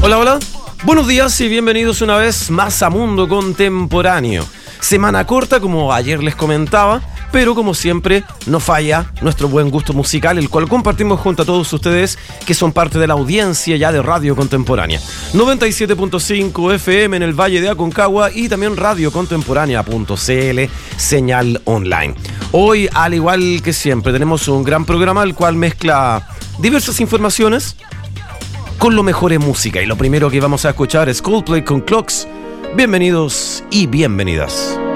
Hola, hola. Buenos días y bienvenidos una vez más a Mundo Contemporáneo. Semana corta, como ayer les comentaba, pero como siempre no falla nuestro buen gusto musical, el cual compartimos junto a todos ustedes que son parte de la audiencia ya de Radio Contemporánea. 97.5 FM en el Valle de Aconcagua y también radiocontemporánea.cl, señal online. Hoy, al igual que siempre, tenemos un gran programa el cual mezcla diversas informaciones con lo mejor en música. Y lo primero que vamos a escuchar es Coldplay con Clocks. Bienvenidos y bienvenidas.